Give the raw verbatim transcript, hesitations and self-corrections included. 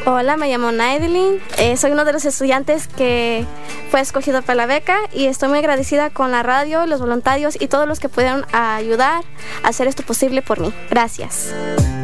Hola, me llamo Naidelin. Eh, soy uno de los estudiantes que fue escogido para la beca y estoy muy agradecida con la radio, los voluntarios y todos los que pudieron ayudar a hacer esto posible por mí. Gracias.